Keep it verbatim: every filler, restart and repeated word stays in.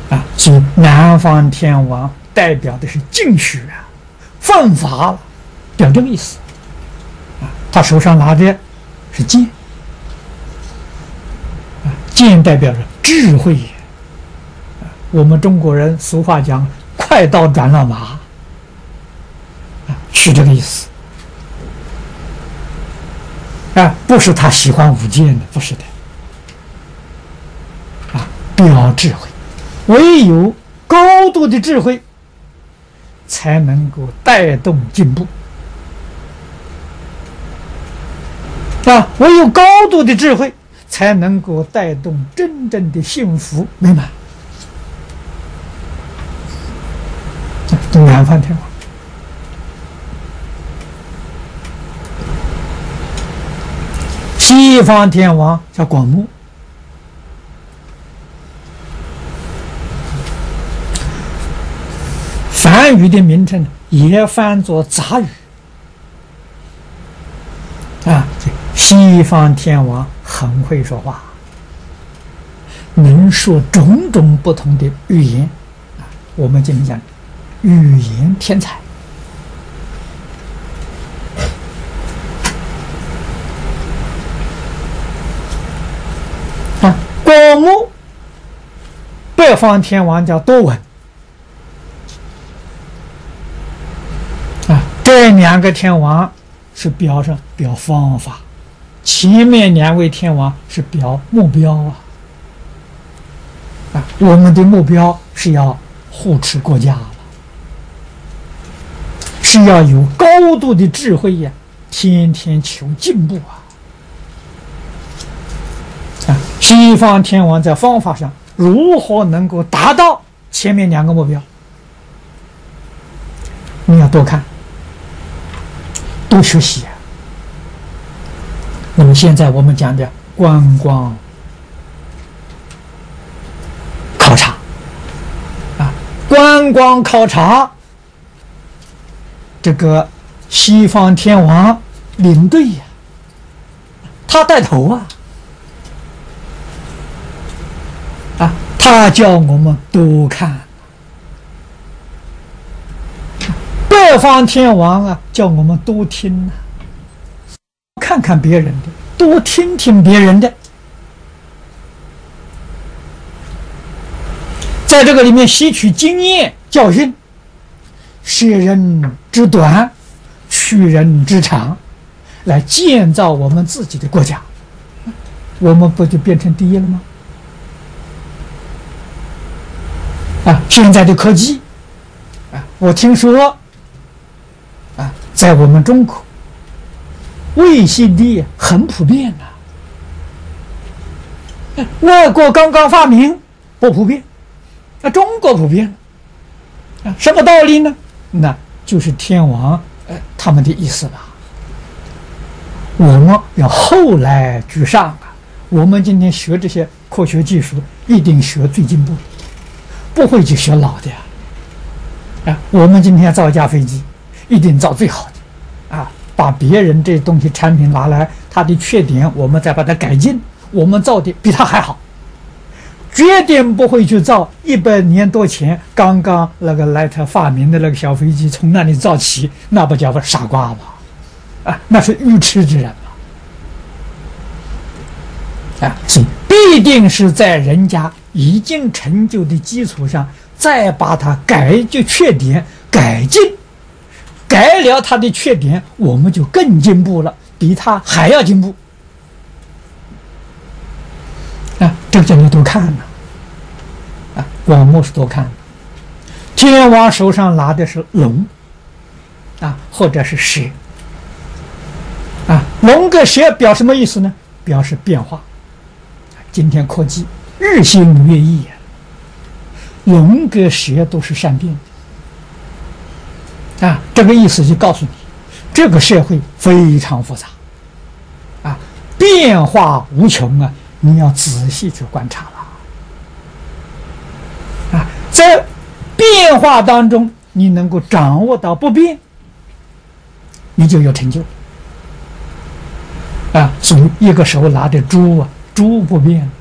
啊，所以南方天王代表的是进取啊，犯法了，表这个意思。啊，他手上拿的是剑，啊，剑代表着智慧。啊，我们中国人俗话讲“快刀斩乱麻”，啊，是这个意思。啊，不是他喜欢舞剑的，不是的。啊，表智慧，唯有高度的智慧，才能够带动进步。啊，唯有高度的智慧，才能够带动真正的幸福美满。这南方天王。西方天王叫广目，梵语的名称也翻作杂语啊。西方天王很会说话，能说种种不同的语言啊。我们今天讲语言天才。啊，广目，北方天王叫多闻，啊，这两个天王是表上表方法，前面两位天王是表目标啊。啊，我们的目标是要护持国家了，是要有高度的智慧呀，天天求进步啊。啊，西方天王在方法上如何能够达到前面两个目标？你要多看，多学习啊。那么现在我们讲的观光考察啊，观光考察，这个西方天王领队呀，他带头啊。啊，他叫我们多看，北方天王啊，叫我们多听啊，看看别人的，多听听别人的，在这个里面吸取经验教训，舍人之短，取人之长，来建造我们自己的国家，我们不就变成第一了吗？啊，现在的科技，啊，我听说，啊，在我们中国，卫星的很普遍的、啊，外国刚刚发明不普遍，啊，中国普遍了，啊，什么道理呢？那就是天王呃他们的意思吧。我们要后来居上啊，我们今天学这些科学技术，一定学最进步的。不会去学老的呀，啊！我们今天造一架飞机，一定造最好的，啊！把别人这东西产品拿来，它的缺点我们再把它改进，我们造的比它还好，绝对不会去造一百年多前刚刚那个莱特发明的那个小飞机从那里造起，那不叫个傻瓜吗？啊，那是愚痴之人嘛！啊，所以必定是在人家已经成就的基础上，再把它改就缺点改进，改了它的缺点，我们就更进步了，比他还要进步。啊，这个叫你多看呢，啊，广目是多看的。天王手上拿的是龙，啊，或者是蛇，啊，龙跟蛇表什么意思呢？表示变化。今天科技日新月异啊，龙跟蛇都是善变的啊，这个意思就告诉你，这个社会非常复杂啊，变化无穷啊，你要仔细去观察了啊，在变化当中，你能够掌握到不变，你就有成就啊。所以一个手拿着珠啊，珠不变，